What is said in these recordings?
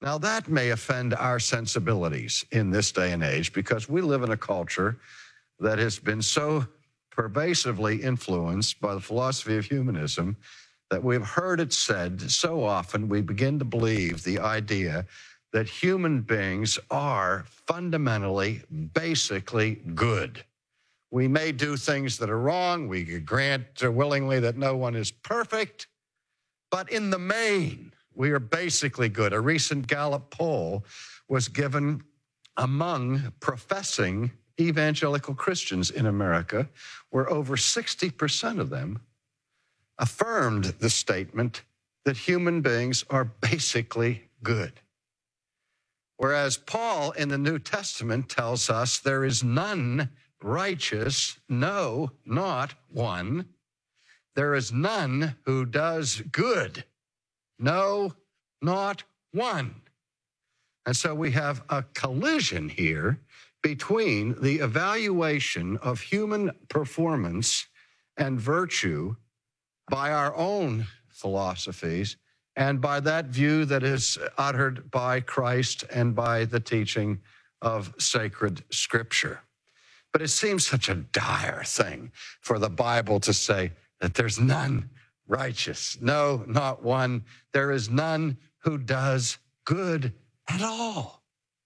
Now, that may offend our sensibilities in this day and age because we live in a culture that has been so pervasively influenced by the philosophy of humanism that we've heard it said so often we begin to believe the idea that human beings are fundamentally, basically good. We may do things that are wrong. We grant willingly that no one is perfect, but in the main, we are basically good. A recent Gallup poll was given among professing evangelical Christians in America, where over 60% of them affirmed the statement that human beings are basically good. Whereas Paul in the New Testament tells us there is none righteous, no, not one. There is none who does good, no, not one. And so we have a collision here between the evaluation of human performance and virtue by our own philosophies and by that view that is uttered by Christ and by the teaching of sacred Scripture. But it seems such a dire thing for the Bible to say that there's none righteous, no, not one. There is none who does good at all.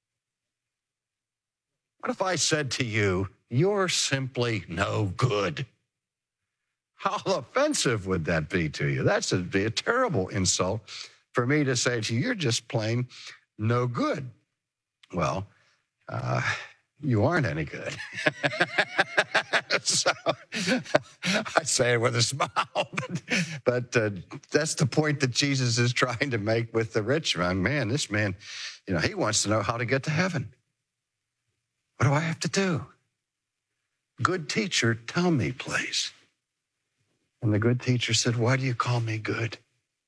What if I said to you, you're simply no good? How offensive would that be to you? That would be a terrible insult for me to say to you, you're just plain no good. Well, you aren't any good. So I say it with a smile, but that's the point that Jesus is trying to make with the rich young man. This man, he wants to know how to get to heaven. What do I have to do? Good teacher, tell me, please. And the good teacher said, why do you call me good?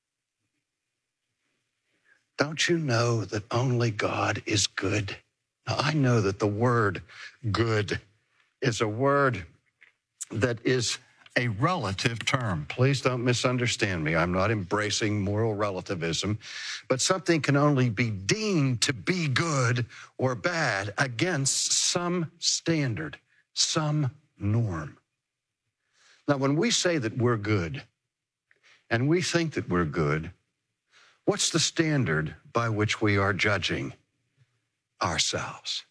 Don't you know that only God is good? Now, I know that the word good is a word that is a relative term. Please don't misunderstand me. I'm not embracing moral relativism, but something can only be deemed to be good or bad against some standard, some norm. Now, when we say that we're good and we think that we're good, what's the standard by which we are judging ourselves?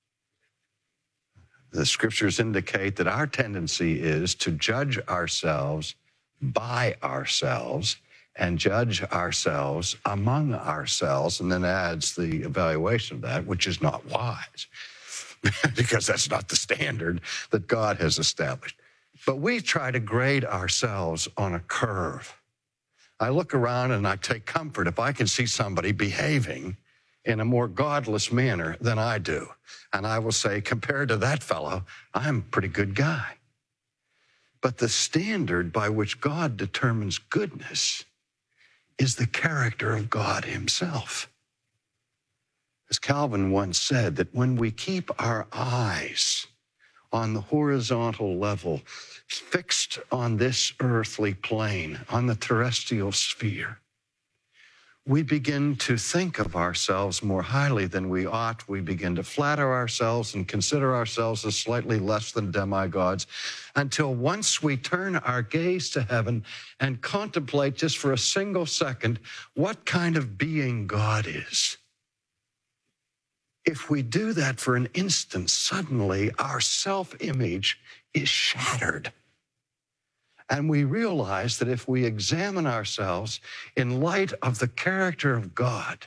The scriptures indicate that our tendency is to judge ourselves by ourselves and judge ourselves among ourselves, and then adds the evaluation of that, which is not wise because that's not the standard that God has established. But we try to grade ourselves on a curve. I look around and I take comfort if I can see somebody behaving in a more godless manner than I do. And I will say, compared to that fellow, I'm a pretty good guy. But the standard by which God determines goodness is the character of God himself. As Calvin once said, that when we keep our eyes on the horizontal level, fixed on this earthly plane, on the terrestrial sphere, we begin to think of ourselves more highly than we ought. We begin to flatter ourselves and consider ourselves as slightly less than demigods, until once we turn our gaze to heaven and contemplate just for a single second what kind of being God is. If we do that for an instant, suddenly our self-image is shattered. And we realize that if we examine ourselves in light of the character of God,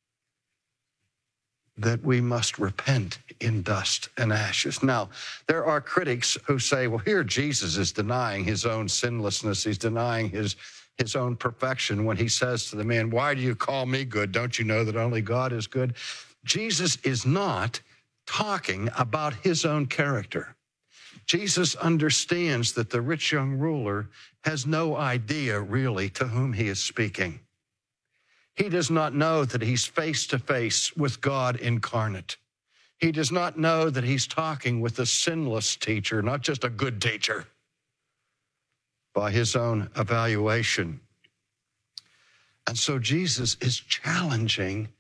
that we must repent in dust and ashes. Now, there are critics who say, well, here Jesus is denying his own sinlessness. He's denying his own perfection when he says to the man, why do you call me good? Don't you know that only God is good? Jesus is not talking about his own character. Jesus understands that the rich young ruler has no idea really to whom he is speaking. He does not know that he's face to face with God incarnate. He does not know that he's talking with a sinless teacher, not just a good teacher, by his own evaluation. And so Jesus is challenging